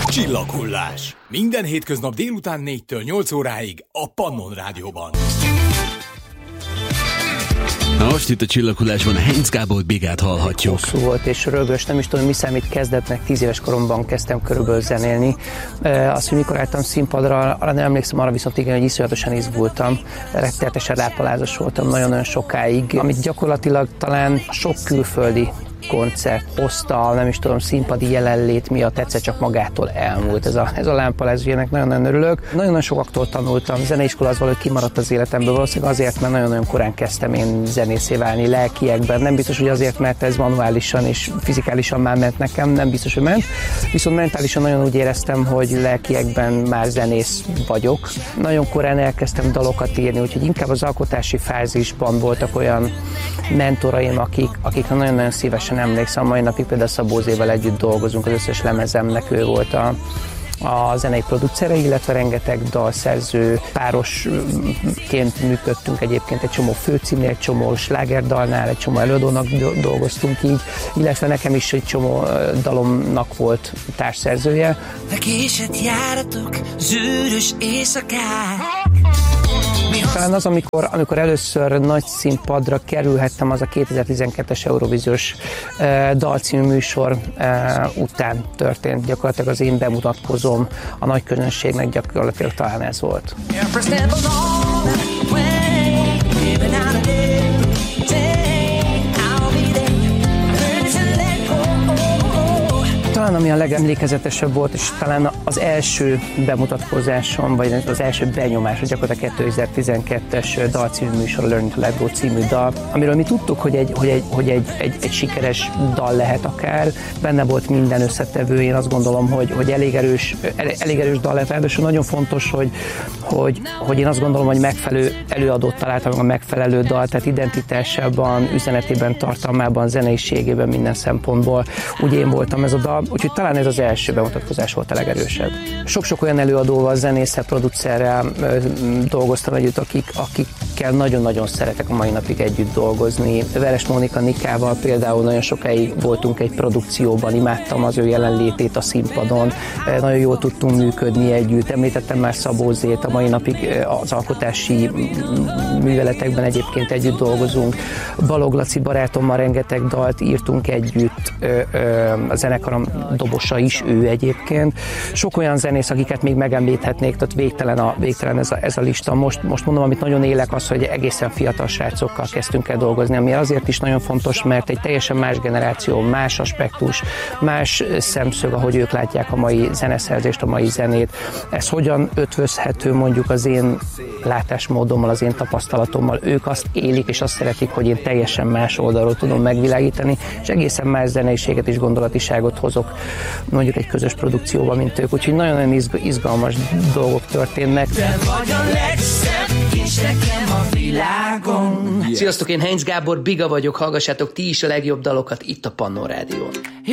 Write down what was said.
Csillaghullás. Minden hétköznap délután 4-től 8 óráig a Pannon Rádióban. Na most itt a Csillaghullásban a Heinz Gábor Bigát hallhatjuk. Hosszú volt és rögös, nem is tudom, mi számít kezdetnek, 10 éves koromban kezdtem körülbelül zenélni. Azt, hogy mikor álltam színpadra, arra nem emlékszem, arra viszont igen, hogy iszonyatosan izgultam. Rettenetesen lápalázas voltam nagyon-nagyon sokáig, amit gyakorlatilag talán sok külföldi koncert hozta, nem is tudom, színpadi jelenlét miatt egyszer csak magától elmúlt ez a lámpalázs, ennek nagyon-nagyon örülök. Nagyon-nagyon sokaktól tanultam, zeneiskola az valahogy kimaradt az életemből, valószínűleg azért, mert nagyon-nagyon korán kezdtem én zenészé válni lelkiekben, nem biztos, hogy azért, mert ez manuálisan és fizikálisan már ment nekem, nem biztos, hogy ment, viszont mentálisan nagyon úgy éreztem, hogy lelkiekben már zenész vagyok. Nagyon korán elkezdtem dalokat írni, úgyhogy inkább az alkotási fázisban voltak olyan mentoraim, akik nagyon-nagyon szívesen emlékszem, mai napig például Szabó Zével együtt dolgozunk, az összes lemezemnek ő volt a zenei producere, illetve rengeteg dalszerző párosként működtünk egyébként egy csomó főcímnél, egy csomó slágerdalnál, egy csomó előadónak dolgoztunk így, illetve nekem is egy csomó dalomnak volt társszerzője. Késett járatok, zűrös éjszakák. Talán az, amikor először nagy színpadra kerülhettem, az a 2012-es Eurovíziós dalcímű műsor után történt. Gyakorlatilag az én bemutatkozom a nagy közönségnek gyakorlatilag talán ez volt. Talán ami a legemlékezetesebb volt, és talán az első bemutatkozásom, vagy az első benyomás, gyakorlatilag 2012-es dalcímű műsor, a Learning to Let Go című dal, amiről mi tudtuk, hogy egy sikeres dal lehet akár, benne volt minden összetevő, én azt gondolom, hogy elég erős dal lehet, ráadásul nagyon fontos, hogy én azt gondolom, hogy megfelelő előadót találtam, a megfelelő dal, tehát identitásában, üzenetében, tartalmában, zeneiségében, minden szempontból úgy én voltam ez a dal, úgyhogy talán ez az első bemutatkozás volt a legerősebb. Sok-sok olyan előadóval, zenésszel, producerrel dolgoztam együtt, akikkel nagyon-nagyon szeretek a mai napig együtt dolgozni. Veres Mónika Nikával például nagyon sokáig voltunk egy produkcióban, imádtam az ő jelenlétét a színpadon, nagyon jól tudtunk működni együtt. Említettem már Szabó Zét, a mai napig az alkotási műveletekben egyébként együtt dolgozunk. Balog Laci barátommal rengeteg dalt írtunk együtt, a zenekarom dobosa is ő egyébként. Sok olyan zenész, akiket még megemlíthetnék, tehát végtelen ez a lista. Most mondom, amit nagyon élek, az, hogy egészen fiatal srácokkal kezdtünk el dolgozni, ami azért is nagyon fontos, mert egy teljesen más generáció, más aspektus, más szemszög, ahogy ők látják a mai zeneszerzést, a mai zenét. Ez hogyan ötvözhető mondjuk az én látásmódommal, az én tapasztalatommal. Ők azt élik, és azt szeretik, hogy én teljesen más oldalról tudom megvilágítani, és egészen más zeneiséget és gondolatiságot hozok mondjuk egy közös produkcióban, mint ők. Úgyhogy nagyon-nagyon izgalmas dolgok történnek. Te vagy a legszebb kis nekem a világon. Sziasztok, én Heinz Gábor Biga vagyok, hallgassátok ti is a legjobb dalokat itt a Pannon Rádión.